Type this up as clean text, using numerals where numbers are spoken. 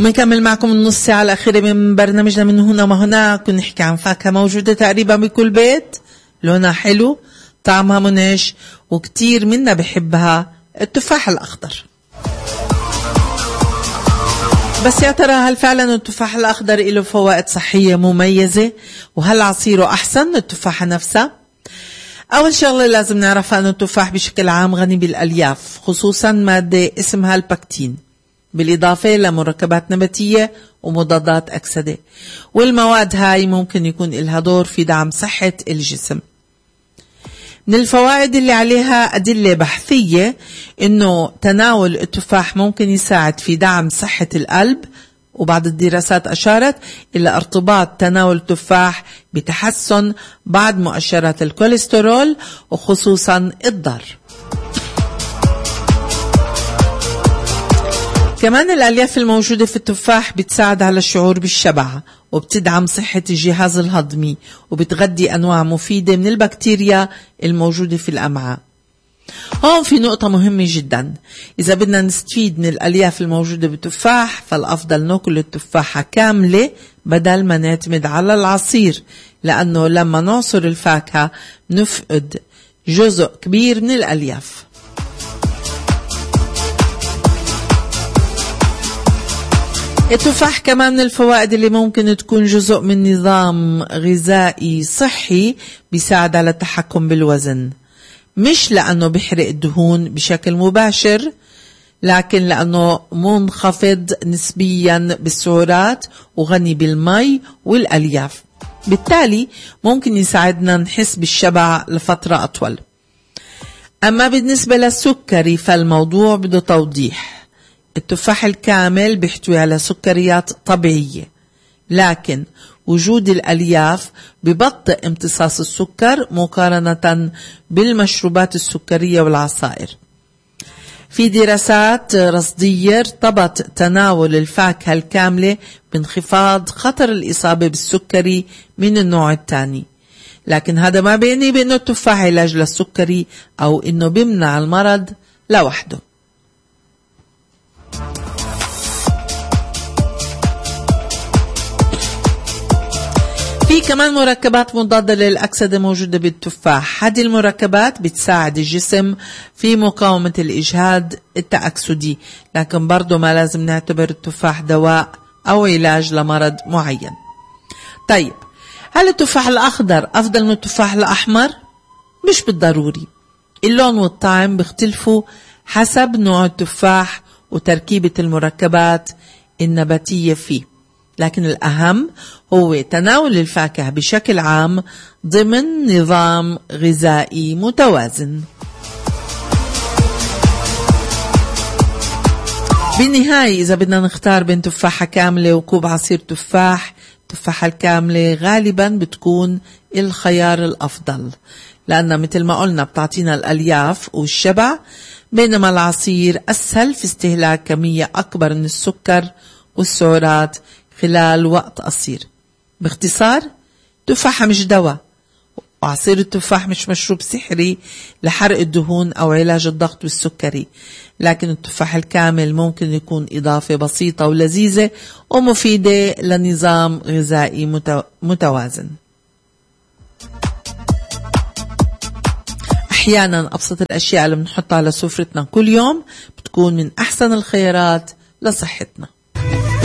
ومنكمل معكم النص ساعة الأخيرة من برنامجنا من هنا وهناك، ونحكي عن فاكهة موجودة تقريبا بكل بيت، لونها حلو، طعمها منعش، وكتير منا بحبها، التفاح الأخضر. بس يا ترى هل فعلا التفاح الأخضر له فوائد صحية مميزة؟ وهل عصيره أحسن من التفاحة نفسها؟ أول شغلة لازم نعرفها أن التفاح بشكل عام غني بالألياف، خصوصا مادة اسمها البكتين، بالإضافة لمركبات نباتية ومضادات أكسدة، والمواد هاي ممكن يكون لها دور في دعم صحة الجسم. من الفوائد اللي عليها أدلة بحثية إنه تناول التفاح ممكن يساعد في دعم صحة القلب، وبعض الدراسات أشارت إلى ارتباط تناول التفاح بتحسن بعض مؤشرات الكوليسترول وخصوصا الضار. كمان الألياف الموجودة في التفاح بتساعد على الشعور بالشبع، وبتدعم صحة الجهاز الهضمي، وبتغذي أنواع مفيدة من البكتيريا الموجودة في الأمعاء. هون في نقطة مهمة جدا، إذا بدنا نستفيد من الألياف الموجودة بالتفاح فالأفضل نأكل التفاحة كاملة بدل ما نعتمد على العصير، لأنه لما نعصر الفاكهة نفقد جزء كبير من الألياف. التفاح كمان من الفوائد اللي ممكن تكون جزء من نظام غذائي صحي بيساعد على التحكم بالوزن، مش لأنه بيحرق الدهون بشكل مباشر، لكن لأنه منخفض نسبيا بالسعرات وغني بالمي والألياف، بالتالي ممكن يساعدنا نحس بالشبع لفترة أطول. أما بالنسبة للسكري فالموضوع بده توضيح. التفاح الكامل بيحتوي على سكريات طبيعية، لكن وجود الألياف ببطئ امتصاص السكر مقارنة بالمشروبات السكرية والعصائر. في دراسات رصدية ارتبط تناول الفاكهة الكاملة بانخفاض خطر الإصابة بالسكري من النوع الثاني، لكن هذا ما بيعني بأنه التفاح علاج للسكري أو أنه بيمنع المرض لوحده. في كمان مركبات مضادة للأكسدة موجودة بالتفاح. هذه المركبات بتساعد الجسم في مقاومة الإجهاد التأكسدي، لكن برضو ما لازم نعتبر التفاح دواء أو علاج لمرض معين. طيب، هل التفاح الأخضر أفضل من التفاح الأحمر؟ مش بالضروري، اللون والطعم بيختلفوا حسب نوع التفاح وتركيبة المركبات النباتية فيه، لكن الأهم هو تناول الفاكهة بشكل عام ضمن نظام غذائي متوازن. بالنهاية إذا بدنا نختار بين تفاحة كاملة وكوب عصير تفاح، التفاحة الكاملة غالبا بتكون الخيار الأفضل، لأنها مثل ما قلنا بتعطينا الألياف والشبع، بينما العصير أسهل في استهلاك كمية أكبر من السكر والسعرات خلال وقت قصير. باختصار، تفاحة مش دواء، وعصير التفاح مش مشروب سحري لحرق الدهون أو علاج الضغط والسكري، لكن التفاح الكامل ممكن يكون إضافة بسيطة ولذيذة ومفيدة لنظام غذائي متوازن. أحيانا أبسط الأشياء اللي بنحطها على سفرتنا كل يوم بتكون من أحسن الخيارات لصحتنا.